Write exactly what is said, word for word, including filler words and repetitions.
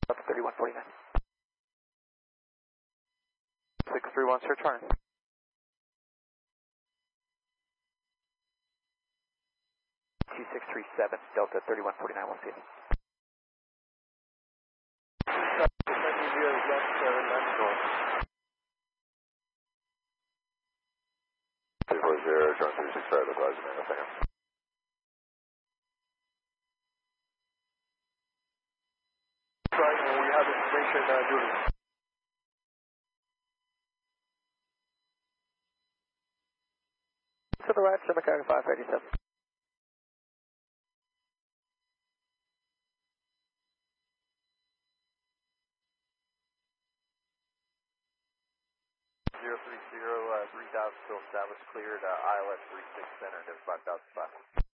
Delta thirty-one forty-nine. six three one, search running. two six three seven, Delta thirty-one forty-nine, we'll see you. three four zero, John three six five, advise me in a second. Right, we have information, uh, Julie. To the right, Sumacari five eighty-seven. zero three zero, uh, three thousand still established, cleared, uh, I L S three six center, there's five thousand five.